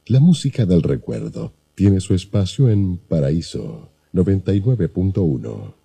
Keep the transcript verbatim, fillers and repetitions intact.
La música del recuerdo tiene su espacio en Paraíso noventa y nueve punto uno.